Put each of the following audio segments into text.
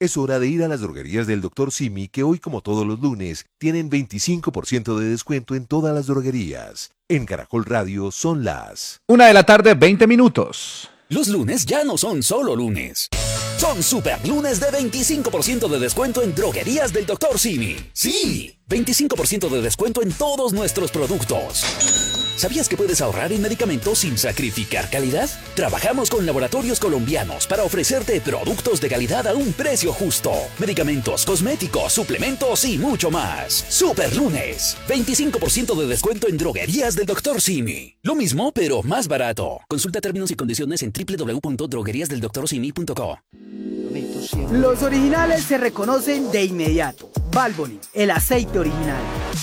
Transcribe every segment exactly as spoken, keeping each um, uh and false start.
Es hora de ir a las droguerías del doctor Simi, que hoy, como todos los lunes, tienen veinticinco por ciento de descuento en todas las droguerías. En Caracol Radio son las Una de la tarde, veinte minutos. Los lunes ya no son solo lunes. Son super lunes de veinticinco por ciento de descuento en droguerías del doctor Simi. Sí, veinticinco por ciento de descuento en todos nuestros productos. ¿Sabías que puedes ahorrar en medicamentos sin sacrificar calidad? Trabajamos con laboratorios colombianos para ofrecerte productos de calidad a un precio justo. Medicamentos, cosméticos, suplementos y mucho más. Super lunes. veinticinco por ciento de descuento en droguerías del doctor Simi. Lo mismo, pero más barato. Consulta términos y condiciones en doble u doble u doble u punto droguerías del doctor simi punto co. Los originales se reconocen de inmediato. Valvoline, el aceite original.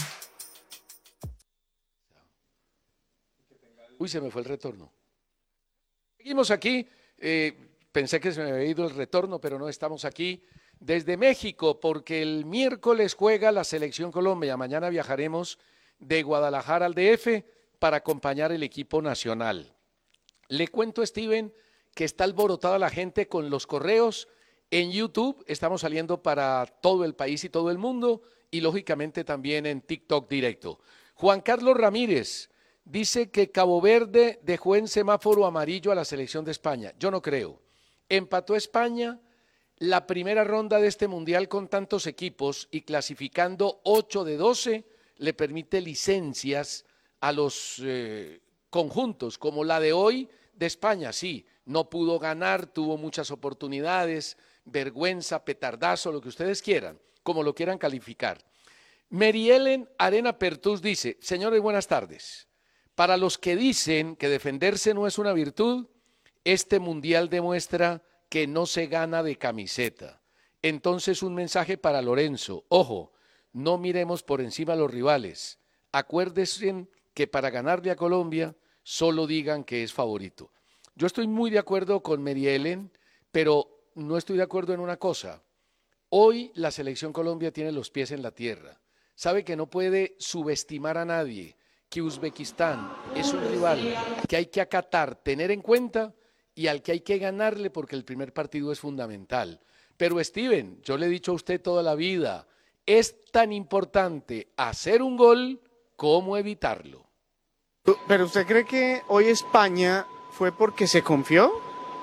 Uy, se me fue el retorno. Seguimos aquí. Eh, pensé que se me había ido el retorno, pero no, estamos aquí desde México, porque el miércoles juega la Selección Colombia. Mañana viajaremos de Guadalajara al D F para acompañar el equipo nacional. Le cuento, Steven, que está alborotada la gente con los correos. En YouTube estamos saliendo para todo el país y todo el mundo, y lógicamente también en TikTok directo. Juan Carlos Ramírez dice que Cabo Verde dejó en semáforo amarillo a la selección de España. Yo no creo. Empató España la primera ronda de este mundial con tantos equipos y clasificando ocho de doce le permite licencias a los eh, conjuntos, como la de hoy de España. Sí, no pudo ganar, tuvo muchas oportunidades, vergüenza, petardazo, lo que ustedes quieran, como lo quieran calificar. Mary Ellen Arena Pertus dice: señores, buenas tardes. Para los que dicen que defenderse no es una virtud, este mundial demuestra que no se gana de camiseta. Entonces, un mensaje para Lorenzo: ojo, no miremos por encima a los rivales. Acuérdense que para ganarle a Colombia solo digan que es favorito. Yo estoy muy de acuerdo con Mary Ellen, pero no estoy de acuerdo en una cosa. Hoy la Selección Colombia tiene los pies en la tierra. Sabe que no puede subestimar a nadie, que Uzbekistán es un rival que hay que acatar, tener en cuenta y al que hay que ganarle porque el primer partido es fundamental. Pero Steven, yo le he dicho a usted toda la vida, es tan importante hacer un gol como evitarlo. ¿Pero usted cree que hoy España fue porque se confió?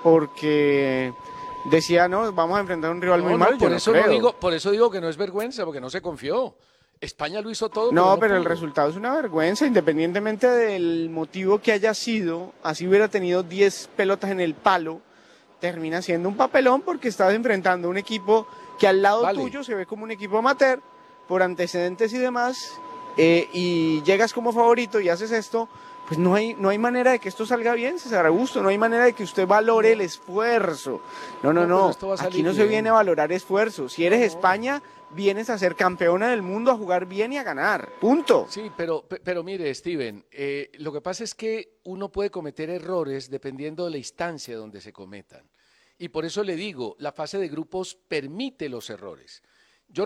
Porque decía, no, vamos a enfrentar a un rival No, muy no, malo. por, Yo eso no no creo. digo, por eso digo que no es vergüenza, porque no se confió. España lo hizo todo. No, pero, no pero el pudo. resultado es una vergüenza, independientemente del motivo que haya sido. Así hubiera tenido diez pelotas en el palo, termina siendo un papelón porque estás enfrentando a un equipo que al lado Vale. tuyo se ve como un equipo amateur, por antecedentes y demás, eh, y llegas como favorito y haces esto. Pues no hay, no hay manera de que esto salga bien, César Augusto, no hay manera de que usted valore el esfuerzo. No, no, No, pero no, esto va a salir aquí no se bien. viene a valorar esfuerzo. Si eres No. España, vienes a ser campeona del mundo, a jugar bien y a ganar, punto. Sí, pero, pe- pero mire, Steven, eh, lo que pasa es que uno puede cometer errores dependiendo de la instancia donde se cometan. Y por eso le digo, la fase de grupos permite los errores.